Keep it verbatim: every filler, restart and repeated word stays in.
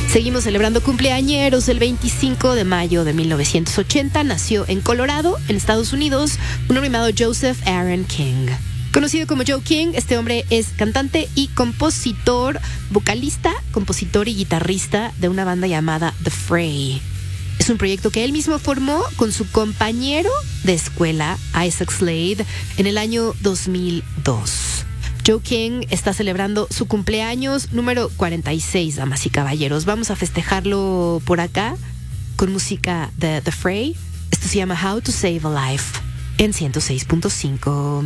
Seguimos celebrando cumpleañeros. El veinticinco de mayo de mil novecientos ochenta nació en Colorado, en Estados Unidos, un hombre llamado Joseph Aaron King. Conocido como Joe King, este hombre es cantante y compositor, vocalista, compositor y guitarrista de una banda llamada The Fray. Es un proyecto que él mismo formó con su compañero de escuela, Isaac Slade, en el año dos mil dos. Joe King está celebrando su cumpleaños número cuarenta y seis, damas y caballeros. Vamos a festejarlo por acá con música de The Fray. Esto se llama How to Save a Life en ciento seis punto cinco.